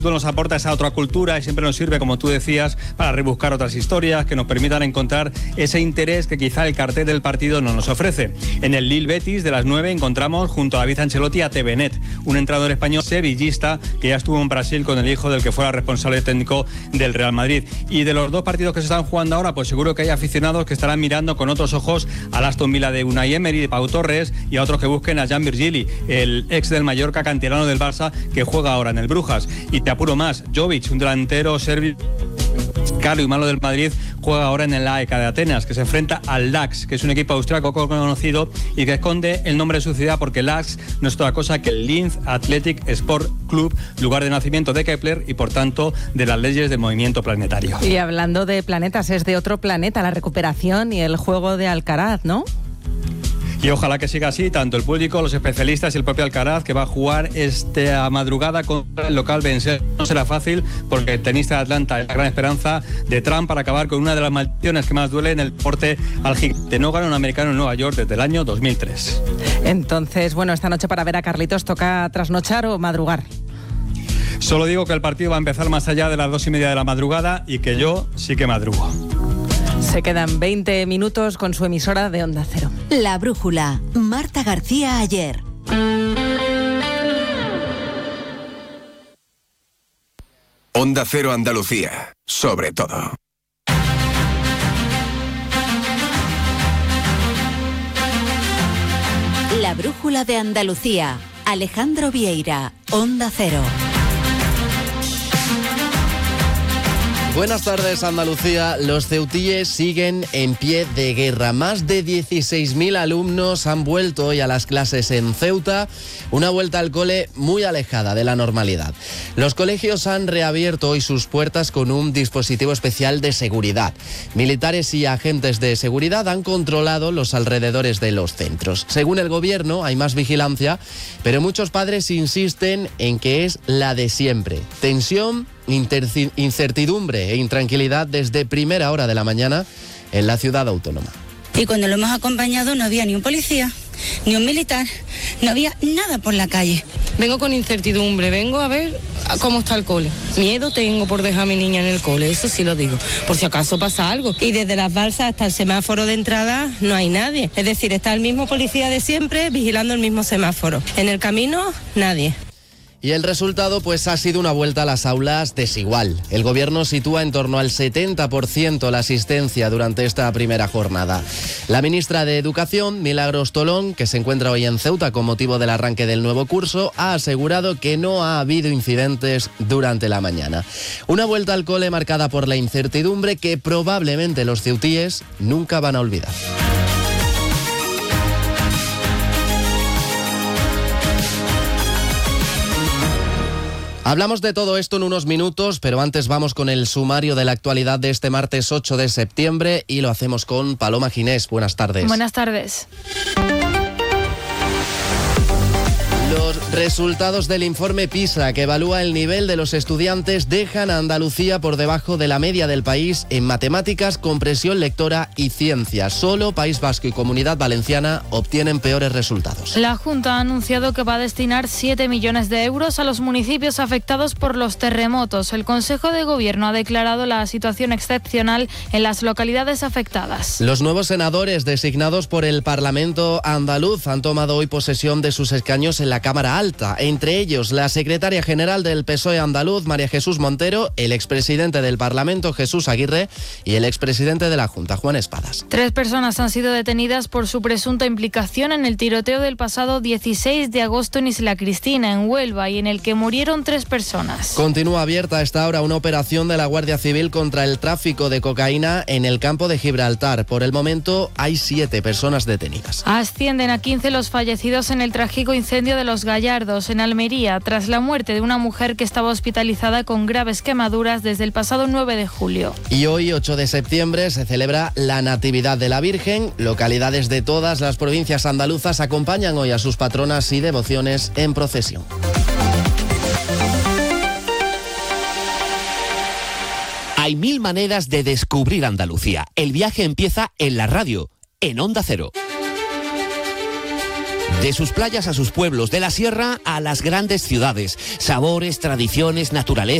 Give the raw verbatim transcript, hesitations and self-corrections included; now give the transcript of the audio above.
nos aporta esa otra cultura y siempre nos sirve, como tú decías, para rebuscar otras historias que nos permitan encontrar ese interés que quizá el cartel del partido no nos ofrece. En el Lille Betis de las nueve encontramos junto a David Ancelotti a Tevenet, un entrenador español sevillista que ya estuvo en Brasil con el hijo del que fuera responsable técnico del Real Madrid. Y de los dos partidos que se están jugando ahora, pues seguro que hay aficionados que estarán mirando con otros ojos al Aston Villa de Unai Emery, de Pau Torres, y a otros que busquen a Jan Virgili, el ex del Mallorca, canterano del Barça, que juega ahora en el Brujas. Y te apuro más, Jovic, un delantero serbio caro y malo del Madrid, juega ahora en el A E K de Atenas, que se enfrenta al Lax, que es un equipo austriaco conocido y que esconde el nombre de su ciudad porque Lax no es otra cosa que el Linz Athletic Sport Club, lugar de nacimiento de Kepler y por tanto de las leyes del movimiento planetario. Y hablando de planetas, es de otro planeta la recuperación y el juego de Alcaraz, ¿no? Y ojalá que siga así, tanto el público, los especialistas y el propio Alcaraz, que va a jugar esta madrugada contra el local Vencer. No será fácil porque el tenista de Atlanta es la gran esperanza de Trump para acabar con una de las maldiciones que más duele en el deporte al gigante. No gana un americano en Nueva York desde el año dos mil tres. Entonces, bueno, esta noche para ver a Carlitos, ¿toca trasnochar o madrugar? Solo digo que el partido va a empezar más allá de las dos y media de la madrugada y que yo sí que madrugo. Se quedan veinte minutos con su emisora de Onda Cero. La Brújula, Marta García Ayer. Onda Cero Andalucía, sobre todo. La Brújula de Andalucía, Alejandro Vieira, Onda Cero. Buenas tardes, Andalucía. Los ceutíes siguen en pie de guerra. Más de dieciséis mil alumnos han vuelto hoy a las clases en Ceuta, una vuelta al cole muy alejada de la normalidad. Los colegios han reabierto hoy sus puertas con un dispositivo especial de seguridad. Militares y agentes de seguridad han controlado los alrededores de los centros. Según el gobierno, hay más vigilancia, pero muchos padres insisten en que es la de siempre. Tensión, incertidumbre e intranquilidad desde primera hora de la mañana en la ciudad autónoma. Y cuando lo hemos acompañado no había ni un policía, ni un militar, no había nada por la calle. Vengo con incertidumbre, vengo a ver cómo está el cole. Miedo tengo por dejar a mi niña en el cole, eso sí lo digo, por si acaso pasa algo. Y desde las balsas hasta el semáforo de entrada no hay nadie. Es decir, está el mismo policía de siempre vigilando el mismo semáforo. En el camino, nadie. Y el resultado pues ha sido una vuelta a las aulas desigual. El gobierno sitúa en torno al setenta por ciento la asistencia durante esta primera jornada. La ministra de Educación, Milagros Tolón, que se encuentra hoy en Ceuta con motivo del arranque del nuevo curso, ha asegurado que no ha habido incidentes durante la mañana. Una vuelta al cole marcada por la incertidumbre que probablemente los ceutíes nunca van a olvidar. Hablamos de todo esto en unos minutos, pero antes vamos con el sumario de la actualidad de este martes ocho de septiembre y lo hacemos con Paloma Ginés. Buenas tardes. Buenas tardes. Los resultados del informe PISA, que evalúa el nivel de los estudiantes, dejan a Andalucía por debajo de la media del país en matemáticas, comprensión lectora y ciencias. Solo País Vasco y Comunidad Valenciana obtienen peores resultados. La Junta ha anunciado que va a destinar siete millones de euros a los municipios afectados por los terremotos. El Consejo de Gobierno ha declarado la situación excepcional en las localidades afectadas. Los nuevos senadores designados por el Parlamento andaluz han tomado hoy posesión de sus escaños en la Cámara Alta, entre ellos la secretaria general del P S O E andaluz, María Jesús Montero, el expresidente del Parlamento, Jesús Aguirre, y el expresidente de la Junta, Juan Espadas. Tres personas han sido detenidas por su presunta implicación en el tiroteo del pasado dieciséis de agosto en Isla Cristina, en Huelva, y en el que murieron tres personas. Continúa abierta a esta hora una operación de la Guardia Civil contra el tráfico de cocaína en el campo de Gibraltar. Por el momento hay siete personas detenidas. Ascienden a quince los fallecidos en el trágico incendio de Los Gallardos, en Almería, tras la muerte de una mujer que estaba hospitalizada con graves quemaduras desde el pasado nueve de julio. Y hoy, ocho de septiembre, se celebra la Natividad de la Virgen. Localidades de todas las provincias andaluzas acompañan hoy a sus patronas y devociones en procesión. Hay mil maneras de descubrir Andalucía. El viaje empieza en la radio, en Onda Cero. De sus playas a sus pueblos, de la sierra a las grandes ciudades. Sabores, tradiciones, naturaleza.